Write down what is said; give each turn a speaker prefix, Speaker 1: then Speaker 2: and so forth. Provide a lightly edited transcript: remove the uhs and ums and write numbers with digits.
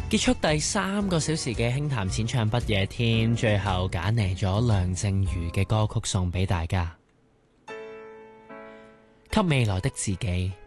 Speaker 1: 結束第3個小時嘅輕談淺唱不夜天，最後揀嚟咗梁靜茹嘅歌曲送俾大家，給未來的自己。